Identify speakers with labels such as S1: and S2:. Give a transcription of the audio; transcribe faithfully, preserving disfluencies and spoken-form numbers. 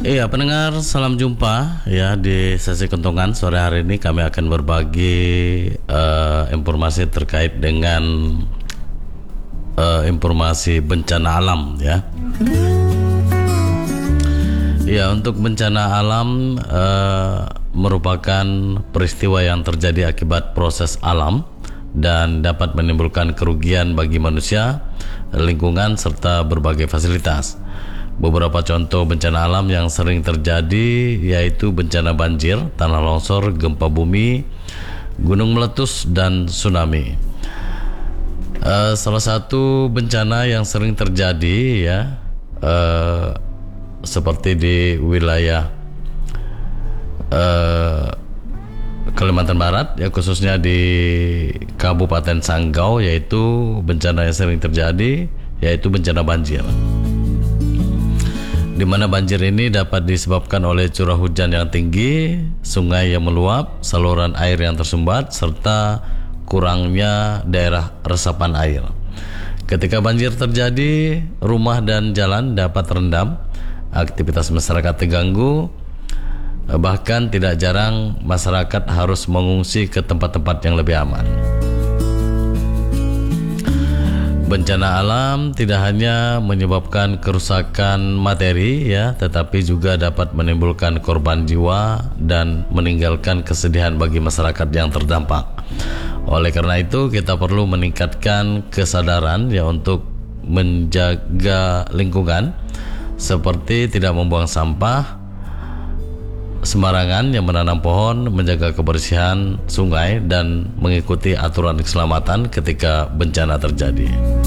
S1: Iya pendengar, salam jumpa ya di sesi kentongan. Sore hari ini kami akan berbagi uh, informasi terkait dengan uh, informasi bencana alam ya. Ya, untuk bencana alam uh, merupakan peristiwa yang terjadi akibat proses alam dan dapat menimbulkan kerugian bagi manusia, lingkungan serta berbagai fasilitas. Beberapa contoh bencana alam yang sering terjadi yaitu bencana banjir, tanah longsor, gempa bumi, gunung meletus, dan tsunami. Uh, salah satu bencana yang sering terjadi ya uh, seperti di wilayah uh, Kalimantan Barat ya, khususnya di Kabupaten Sanggau, yaitu bencana yang sering terjadi yaitu bencana banjir, di mana banjir ini dapat disebabkan oleh curah hujan yang tinggi, sungai yang meluap, saluran air yang tersumbat, serta kurangnya daerah resapan air. Ketika banjir terjadi, rumah dan jalan dapat terendam, aktivitas masyarakat terganggu, bahkan tidak jarang masyarakat harus mengungsi ke tempat-tempat yang lebih aman. Bencana alam tidak hanya menyebabkan kerusakan materi ya, tetapi juga dapat menimbulkan korban jiwa dan meninggalkan kesedihan bagi masyarakat yang terdampak. Oleh karena itu, kita perlu meningkatkan kesadaran ya untuk menjaga lingkungan, seperti tidak membuang sampah sembarangan, yang menanam pohon, menjaga kebersihan sungai, dan mengikuti aturan keselamatan ketika bencana terjadi.